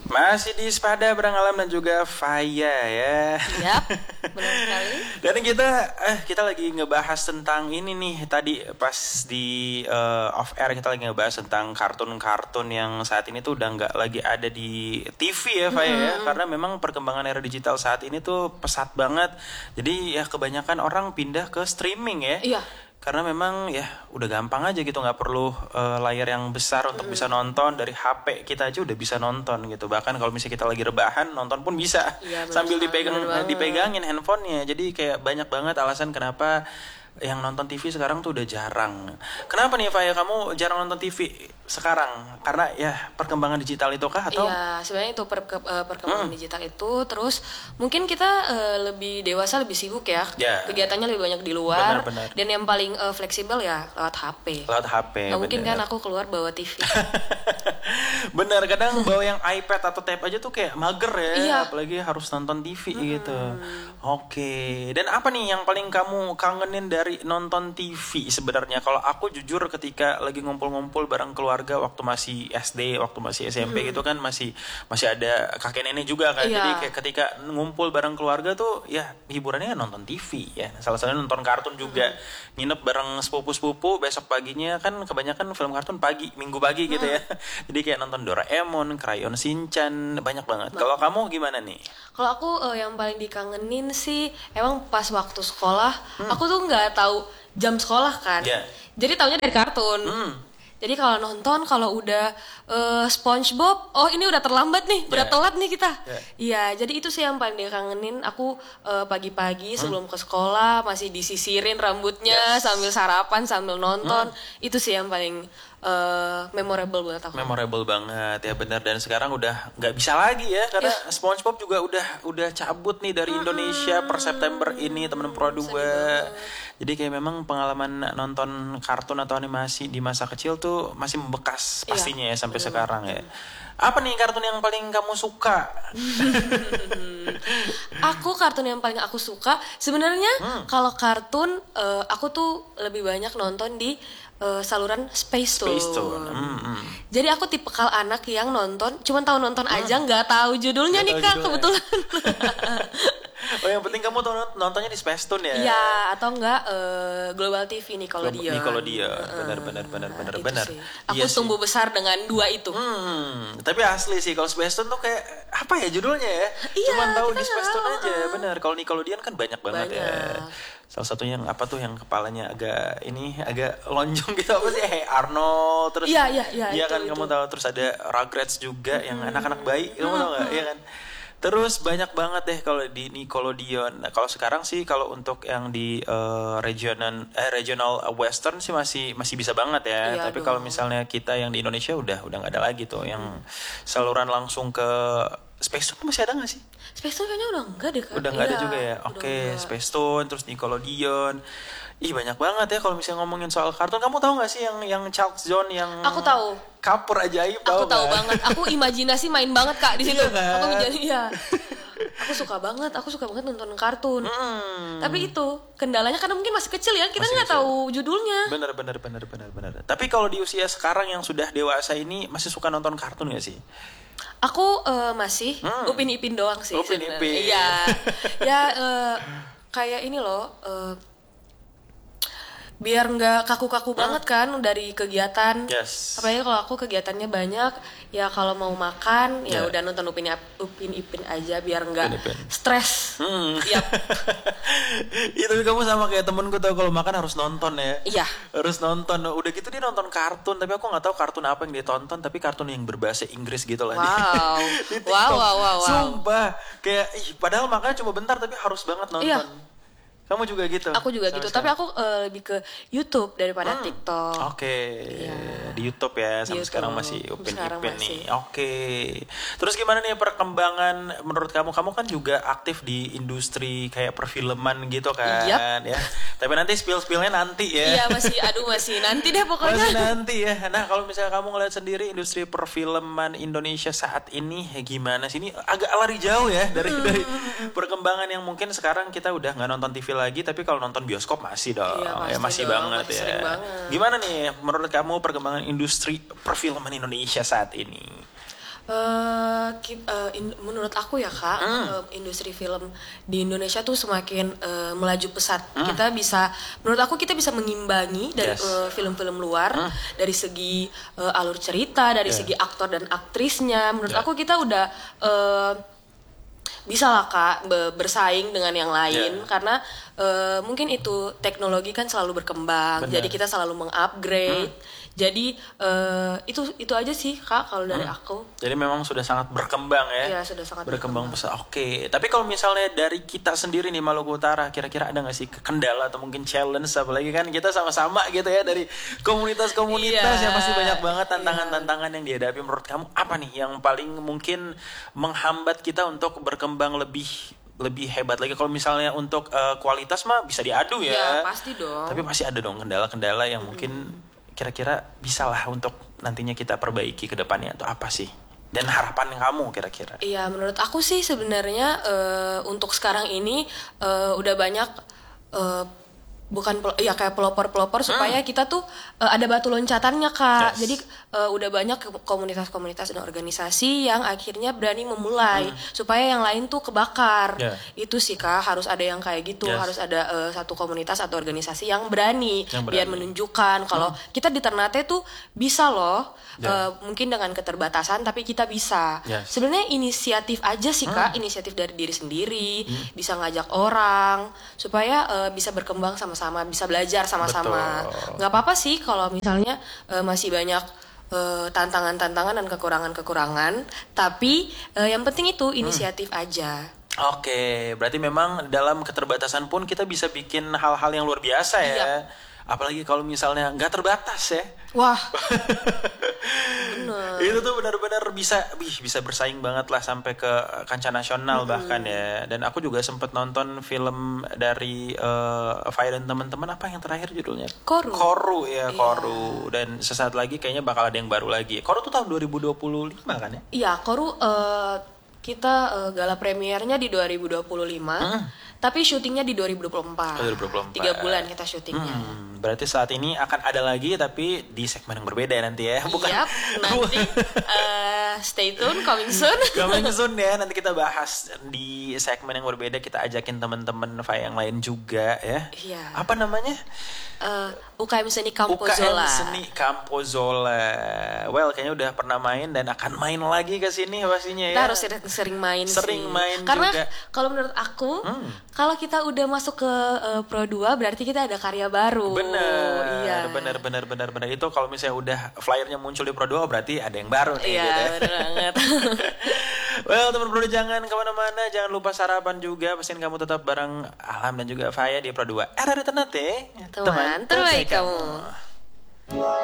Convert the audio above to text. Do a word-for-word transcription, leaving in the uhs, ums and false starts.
Masih di Sepada Barang Alam dan juga Faya ya. Yap, benar sekali. Dan kita eh kita lagi ngebahas tentang ini nih. Tadi pas di uh, off air kita lagi ngebahas tentang kartun-kartun yang saat ini tuh udah nggak lagi ada di T V ya, Faya mm-hmm. ya. Karena memang perkembangan era digital saat ini tuh pesat banget. Jadi ya kebanyakan orang pindah ke streaming ya. Iya. Karena memang ya udah gampang aja gitu, nggak perlu uh, layar yang besar untuk mm. bisa nonton. Dari H P kita aja udah bisa nonton gitu. Bahkan kalau misalnya kita lagi rebahan nonton pun bisa ya, sambil dipegang dipegangin handphonenya. Jadi kayak banyak banget alasan kenapa yang nonton T V sekarang tuh udah jarang. Kenapa nih Faya kamu jarang nonton T V sekarang? Karena ya perkembangan digital itu kah atau? Iya, sebenarnya itu per, ke, uh, perkembangan hmm. digital itu. Terus mungkin kita uh, lebih dewasa, lebih sibuk ya. Yeah. Kegiatannya lebih banyak di luar. Benar, benar. Dan yang paling uh, fleksibel ya lewat H P. Lewat H P. Gak mungkin kan aku keluar bawa T V. Bener, kadang bawa yang iPad atau tab aja tuh kayak mager ya. Iya. Apalagi harus nonton T V hmm. gitu. Oke. Dan apa nih yang paling kamu kangenin dari nonton T V sebenarnya? Kalau aku jujur ketika lagi ngumpul-ngumpul bareng keluarga waktu masih S D, waktu masih S M P hmm. gitu kan masih masih ada kakek nenek juga kan. Iya. Jadi kayak ketika ngumpul bareng keluarga tuh ya hiburannya nonton T V ya. Salah satunya nonton kartun juga. Hmm. Nginep bareng sepupu-sepupu, besok paginya kan kebanyakan film kartun pagi, minggu pagi gitu hmm. ya. Jadi kayak nonton Doraemon, Crayon Shinchan, banyak banget. Kalau kamu gimana nih? Kalau aku uh, yang paling dikangenin sih emang pas waktu sekolah, hmm. aku tuh nggak tahu jam sekolah kan. Yeah. Jadi taunya dari kartun. Hmm. Jadi kalau nonton kalau udah uh, SpongeBob, oh ini udah terlambat nih, yeah. udah telat nih kita. Iya, yeah. yeah, jadi itu sih yang paling dikangenin. Aku uh, pagi-pagi hmm. sebelum ke sekolah masih disisirin rambutnya yes. sambil sarapan sambil nonton. Hmm. Itu sih yang paling Uh, memorable buat aku. Memorable banget ya, benar. Dan sekarang udah nggak bisa lagi ya karena yeah. SpongeBob juga udah udah cabut nih dari hmm. Indonesia per September ini teman Pro dua. Jadi kayak memang pengalaman nonton kartun atau animasi di masa kecil tuh masih membekas pastinya yeah. ya sampai bener. Sekarang ya. Apa nih kartun yang paling kamu suka? Aku kartun yang paling aku suka sebenarnya hmm. kalau kartun uh, aku tuh lebih banyak nonton di Uh, saluran Space Tune. Space Tune. Mm, mm. Jadi aku tipikal anak yang nonton, cuman tahu nonton mm. aja, nggak tahu judulnya gak nih kak kebetulan. Oh yang penting kamu nontonnya di Space Tune ya? Iya, atau enggak uh, Global T V Nickelodeon. Nickelodeon, benar benar benar benar nah, benar. Aku iya tumbuh sih. Besar dengan dua itu. Hmm, tapi asli sih kalau Space Tune tuh kayak apa ya judulnya ya? Iya, cuman tahu di Space Tune aja, benar. Kalau Nickelodeon kan banyak banget banyak. ya. Salah satunya yang apa tuh yang kepalanya agak ini agak lonjong gitu apa sih? Hey Arnold terus iya iya iya iya itu, kan itu. Kamu tahu terus ada Rugrats juga hmm. yang anak-anak bayi kamu tahu nggak? Iya kan. Terus banyak banget deh kalau di Nickelodeon. Nah, kalau sekarang sih kalau untuk yang di uh, regional eh, regional western sih masih masih bisa banget ya. Iya, tapi kalau misalnya kita yang di Indonesia udah udah nggak ada lagi tuh hmm. yang saluran langsung ke Space Tune masih ada nggak sih? Space Tune kayaknya udah enggak deh kak. Udah nggak iya, ada juga ya. Oke, okay, Space Tune terus Nickelodeon. Ih banyak banget ya kalau misalnya ngomongin soal kartun. Kamu tahu nggak sih yang yang Chalk's Zone yang aku tahu. Kapur ajaib tahu. Aku tahu kan? banget. Aku imajinasi main banget kak di situ. Iya kan? Aku menjadi ya. Aku suka banget. Aku suka banget nonton kartun. Hmm. Tapi itu kendalanya karena mungkin masih kecil ya. Kita nggak tahu judulnya. Bener bener bener bener bener. Tapi kalau di usia sekarang yang sudah dewasa ini masih suka nonton kartun nggak sih? Aku uh, masih hmm. Upin Ipin doang sih. Upin Ipin. Iya. Ya uh, kayak ini loh. Uh, biar nggak kaku-kaku hmm. banget kan dari kegiatan. Yes. Apalagi kalau aku kegiatannya banyak, ya kalau mau makan ya yeah. udah nonton Upin Upin Ipin aja biar nggak stres. Hmm. Yap. Itu kamu sama kayak temenku tau kalau makan harus nonton ya. Iya. Harus nonton. Udah gitu dia nonton kartun, tapi aku nggak tahu kartun apa yang dia tonton, tapi kartun yang berbahasa Inggris gitu lah. Wow. Di, di wow, wow, wow, wow. Sumpah, kayak ih, padahal makannya cuma bentar tapi harus banget nonton. Iya. Kamu juga gitu? Aku juga gitu, sekarang. Tapi aku uh, lebih ke YouTube daripada hmm. TikTok. Oke, okay. ya. Di YouTube ya, sampai YouTube. Sekarang masih Upin Ipin nih. Oke, okay. Terus gimana nih perkembangan menurut kamu? Kamu kan juga aktif di industri kayak perfilman gitu kan, yep. ya. Tapi nanti spill-spillnya nanti ya. Iya masih, aduh masih nanti deh pokoknya. Masih nanti ya. Nah kalau misalnya kamu ngeliat sendiri industri perfilman Indonesia saat ini, ya gimana sih? Ini agak lari jauh ya dari hmm. dari perkembangan yang mungkin sekarang kita udah nggak nonton T V lagi, tapi kalau nonton bioskop masih dong, iya, ya masih dong, banget masih ya. Banget. Gimana nih menurut kamu perkembangan industri perfilman Indonesia saat ini? Uh, ki- uh, in- menurut aku ya kak, mm. uh, industri film di Indonesia tuh semakin uh, melaju pesat. Mm. Kita bisa, menurut aku kita bisa mengimbangi dari yes. uh, film-film luar, mm. dari segi uh, alur cerita, dari yeah. segi aktor dan aktrisnya. Menurut yeah. aku kita udah uh, bisa lah kak bersaing dengan yang lain yeah. karena uh, mungkin itu teknologi kan selalu berkembang. Bener. Jadi kita selalu mengupgrade. Mm. Jadi uh, itu itu aja sih kak kalau dari hmm. aku. Jadi memang sudah sangat berkembang ya. Iya sudah sangat berkembang besar. Oke. Tapi kalau misalnya dari kita sendiri nih Maluku Utara, kira-kira ada nggak sih kendala atau mungkin challenge, apalagi kan kita sama-sama gitu ya dari komunitas-komunitas yeah. yang pasti banyak banget tantangan-tantangan yang dihadapi. Menurut kamu apa nih yang paling mungkin menghambat kita untuk berkembang lebih lebih hebat lagi? Kalau misalnya untuk uh, kualitas mah bisa diadu ya. Iya pasti dong. Tapi pasti ada dong kendala-kendala yang hmm. mungkin kira-kira bisalah untuk nantinya kita perbaiki ke depannya, atau apa sih? Dan harapan kamu kira-kira? Iya, menurut aku sih sebenarnya uh, untuk sekarang ini uh, udah banyak uh, bukan pel- ya kayak pelopor-pelopor hmm. supaya kita tuh uh, ada batu loncatannya kak. Yes. Jadi uh, udah banyak komunitas-komunitas dan organisasi yang akhirnya berani memulai hmm. supaya yang lain tuh kebakar. Yeah. Itu sih kak, harus ada yang kayak gitu. Yes. Harus ada uh, satu komunitas atau organisasi yang berani, yang berani. biar menunjukkan kalau hmm. kita di Ternate tuh bisa loh. Yeah. Uh, mungkin dengan keterbatasan tapi kita bisa. Yes. Sebenarnya inisiatif aja sih kak, hmm. inisiatif dari diri sendiri, hmm. bisa ngajak orang supaya uh, bisa berkembang sama-sama, bisa belajar sama-sama. Betul. Nggak apa-apa sih kalau misalnya uh, masih banyak uh, tantangan-tantangan dan kekurangan-kekurangan, tapi uh, yang penting itu inisiatif hmm. aja. Oke, berarti memang dalam keterbatasan pun kita bisa bikin hal-hal yang luar biasa ya. Iya. Apalagi kalau misalnya nggak terbatas ya. Wah. Bener. Itu tuh benar-benar bisa, bih, bisa bersaing banget lah sampai ke kancah nasional hmm. bahkan ya. Dan aku juga sempat nonton film dari uh, Faya dan teman-teman, apa yang terakhir judulnya? Koru. Koru ya, Koru. Yeah. Dan sesaat lagi kayaknya bakal ada yang baru lagi. Koru tuh tahun dua ribu dua puluh lima kan ya? Iya, Koru uh, kita uh, gala premiernya di dua ribu dua puluh lima. Hmm. Tapi syutingnya di dua ribu dua puluh empat. dua ribu dua puluh empat. Tiga bulan kita syutingnya. Hmm, berarti saat ini akan ada lagi tapi di segmen yang berbeda nanti ya. Bukan. Yap, nanti uh, stay tune, coming soon. Coming soon ya. Nanti kita bahas di segmen yang berbeda. Kita ajakin teman-teman Faya yang lain juga ya. Iya. Apa namanya? Uh, U K M Seni Campozola. U K M Seni Campozola. Well, kayaknya udah pernah main dan akan main lagi ke sini pastinya ya. Kita harus sering main Sering sih. main Karena juga. kalau menurut aku, hmm. kalau kita udah masuk ke uh, Pro dua berarti kita ada karya baru. Bener. Iya. Bener bener bener bener. Itu kalau misalnya udah flyernya muncul di Pro dua berarti ada yang baru nih. Iya, gitu ya. bener banget. Well, teman Pro jangan kemana-mana, jangan lupa sarapan juga. Pastiin kamu tetap bareng Alam dan juga Faya di Pro dua R R I Ternate. Teman terbaik kamu.